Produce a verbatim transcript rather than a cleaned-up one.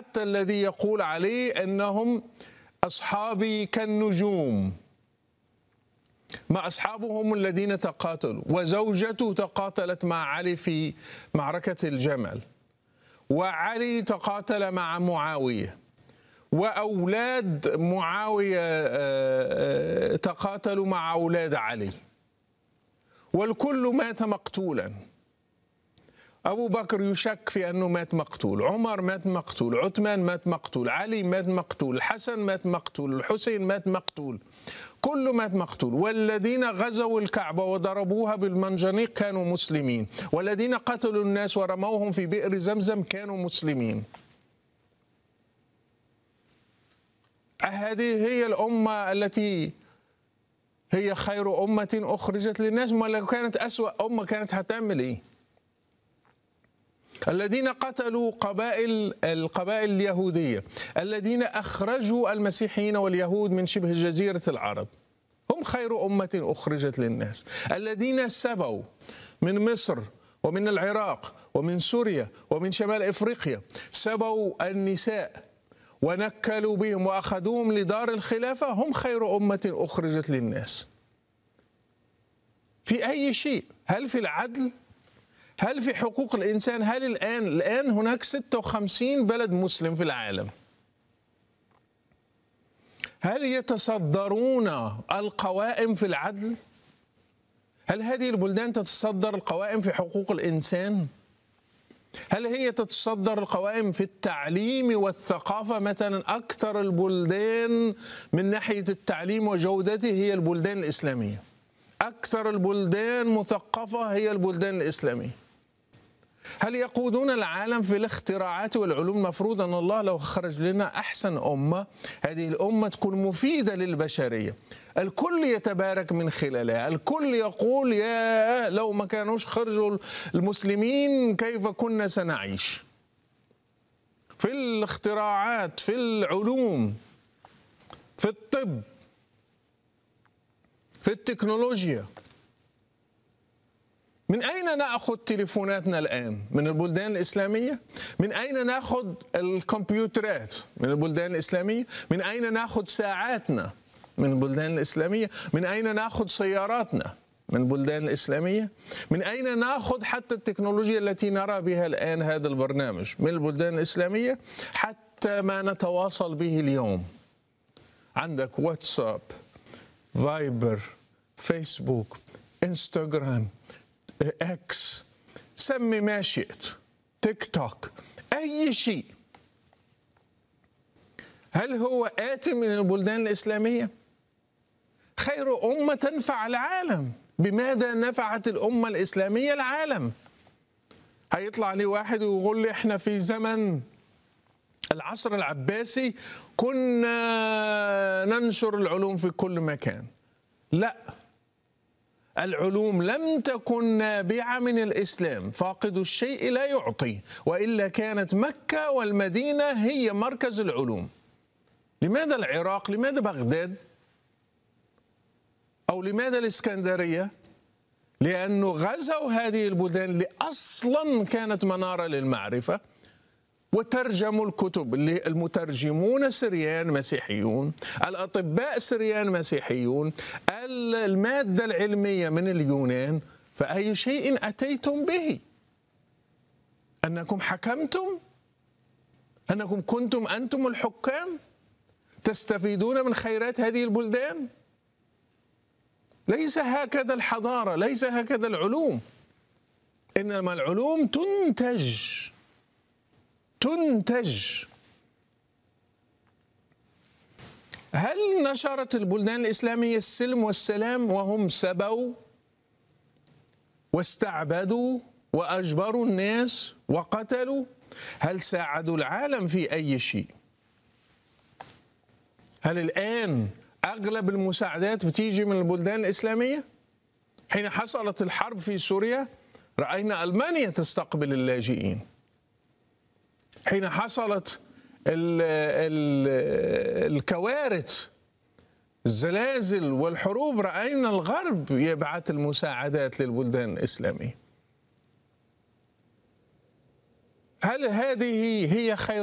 حتى الذي يقول عليه أنهم أصحابي كالنجوم، ما أصحابه هم الذين تقاتلوا، وزوجته تقاتلت مع علي في معركة الجمل، وعلي تقاتل مع معاوية، وأولاد معاوية تقاتلوا مع أولاد علي، والكل مات مقتولا. أبو بكر يشك في أنه مات مقتول، عمر مات مقتول، عثمان مات مقتول، علي مات مقتول، الحسن مات مقتول، الحسين مات مقتول، كله مات مقتول. والذين غزوا الكعبة وضربوها بالمنجنيق كانوا مسلمين، والذين قتلوا الناس ورموهم في بئر زمزم كانوا مسلمين. هذه هي الأمة التي هي خير أمة أخرجت للناس. ما لو كانت أسوأ أمة كانت هتعمل إيه؟ الذين قتلوا قبائل القبائل اليهودية، الذين أخرجوا المسيحيين واليهود من شبه جزيرة العرب، هم خير أمة أخرجت للناس. الذين سبوا من مصر ومن العراق ومن سوريا ومن شمال إفريقيا، سبوا النساء ونكلوا بهم وأخذوهم لدار الخلافة، هم خير أمة أخرجت للناس. في أي شيء؟ هل في العدل؟ هل في حقوق الإنسان؟ هل الآن الآن هناك ستة وخمسين بلد مسلم في العالم، هل يتصدرون القوائم في العدل؟ هل هذه البلدان تتصدر القوائم في حقوق الإنسان؟ هل هي تتصدر القوائم في التعليم والثقافة؟ مثلا أكثر البلدان من ناحية التعليم وجودته هي البلدان الإسلامية، أكثر البلدان مثقفة هي البلدان الإسلامية. هل يقودون العالم في الاختراعات والعلوم؟ المفروض أن الله لو خرج لنا أحسن أمة، هذه الأمة تكون مفيدة للبشرية، الكل يتبارك من خلالها، الكل يقول يا لو ما كانوش خرجوا المسلمين كيف كنا سنعيش. في الاختراعات، في العلوم، في الطب، في التكنولوجيا. من أين نأخذ تليفوناتنا الآن؟ من البلدان الإسلامية؟ من أين نأخذ الكمبيوترات؟ من البلدان الإسلامية؟ من أين نأخذ ساعاتنا؟ من البلدان الإسلامية؟ من أين نأخذ سياراتنا؟ من البلدان الإسلامية؟ من أين نأخذ حتى التكنولوجيا التي نرى بها الآن هذا البرنامج؟ من البلدان الإسلامية. حتى ما نتواصل به اليوم، عندك واتساب، فايبر، فيسبوك، انستغرام، اكس، سمي ما شئت، تيك توك، أي شيء. هل هو آتي من البلدان الإسلامية؟ خير أمة تنفع العالم. بماذا نفعت الأمة الإسلامية العالم؟ هيطلع لي واحد ويقول لي احنا في زمن العصر العباسي كنا ننشر العلوم في كل مكان. لا، العلوم لم تكن نابعة من الإسلام، فاقد الشيء لا يعطي، وإلا كانت مكة والمدينة هي مركز العلوم. لماذا العراق؟ لماذا بغداد؟ أو لماذا الإسكندرية؟ لأنه غزوا هذه البلدان اللي أصلا كانت منارة للمعرفة، وترجموا الكتب. اللي المترجمون سريان مسيحيون، الأطباء سريان مسيحيون، المادة العلمية من اليونان. فأي شيء أتيتم به؟ أنكم حكمتم؟ أنكم كنتم أنتم الحكام تستفيدون من خيرات هذه البلدان؟ ليس هكذا الحضارة، ليس هكذا العلوم. إنما العلوم تنتج تنتج هل نشرت البلدان الإسلامية السلم والسلام وهم سبوا واستعبدوا وأجبروا الناس وقتلوا؟ هل ساعدوا العالم في أي شيء؟ هل الآن أغلب المساعدات بتيجي من البلدان الإسلامية؟ حين حصلت الحرب في سوريا رأينا ألمانيا تستقبل اللاجئين. حين حصلت ال ال الكوارث، الزلازل والحروب، رأينا الغرب يبعث المساعدات للبلدان الإسلامية. هل هذه هي خير